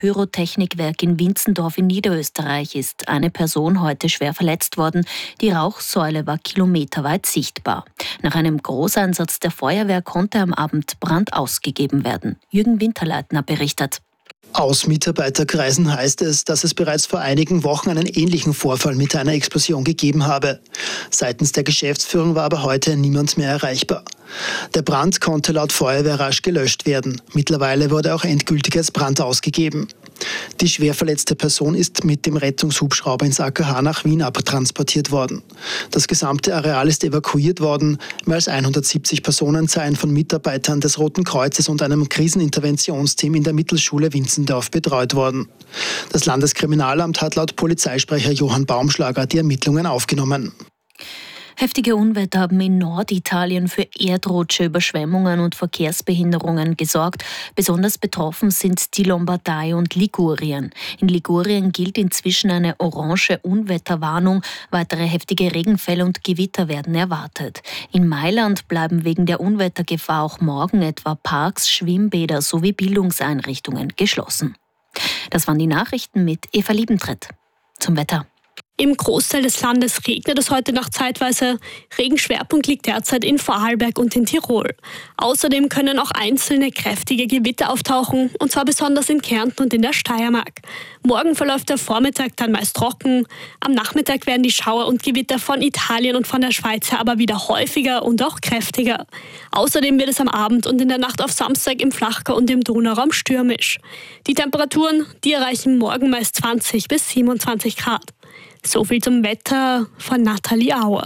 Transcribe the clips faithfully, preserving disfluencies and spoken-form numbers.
Pyrotechnikwerk in Winzendorf in Niederösterreich ist eine Person heute schwer verletzt worden. Die Rauchsäule war kilometerweit sichtbar. Nach einem Großeinsatz der Feuerwehr konnte am Abend Brand ausgegeben werden. Jürgen Winterleitner berichtet. Aus Mitarbeiterkreisen heißt es, dass es bereits vor einigen Wochen einen ähnlichen Vorfall mit einer Explosion gegeben habe. Seitens der Geschäftsführung war aber heute niemand mehr erreichbar. Der Brand konnte laut Feuerwehr rasch gelöscht werden. Mittlerweile wurde auch endgültig als Brand ausgegeben. Die schwer verletzte Person ist mit dem Rettungshubschrauber ins A K H nach Wien abtransportiert worden. Das gesamte Areal ist evakuiert worden. Mehr als hundertsiebzig Personen seien von Mitarbeitern des Roten Kreuzes und einem Kriseninterventionsteam in der Mittelschule Winzendorf betreut worden. Das Landeskriminalamt hat laut Polizeisprecher Johann Baumschlager die Ermittlungen aufgenommen. Heftige Unwetter haben in Norditalien für Erdrutsche, Überschwemmungen und Verkehrsbehinderungen gesorgt. Besonders betroffen sind die Lombardei und Ligurien. In Ligurien gilt inzwischen eine orange Unwetterwarnung. Weitere heftige Regenfälle und Gewitter werden erwartet. In Mailand bleiben wegen der Unwettergefahr auch morgen etwa Parks, Schwimmbäder sowie Bildungseinrichtungen geschlossen. Das waren die Nachrichten mit Eva Liebentritt. Zum Wetter. Im Großteil des Landes regnet es heute Nacht zeitweise. Regenschwerpunkt liegt derzeit in Vorarlberg und in Tirol. Außerdem können auch einzelne kräftige Gewitter auftauchen, und zwar besonders in Kärnten und in der Steiermark. Morgen verläuft der Vormittag dann meist trocken. Am Nachmittag werden die Schauer und Gewitter von Italien und von der Schweiz her aber wieder häufiger und auch kräftiger. Außerdem wird es am Abend und in der Nacht auf Samstag im Flachgau und im Donauraum stürmisch. Die Temperaturen, die erreichen morgen meist zwanzig bis siebenundzwanzig Grad. So viel zum Wetter von Nathalie Auer.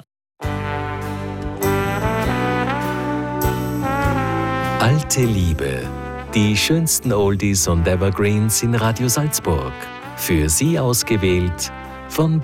Alte Liebe. Die schönsten Oldies und Evergreens in Radio Salzburg. Für Sie ausgewählt von